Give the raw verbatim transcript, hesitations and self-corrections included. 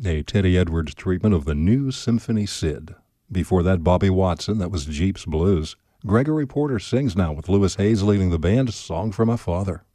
a Teddy Edwards treatment of the new Symphony Sid. Before that, Bobby Watson, that was Jeep's Blues. Gregory Porter sings now with Louis Hayes leading the band, Song for My Father.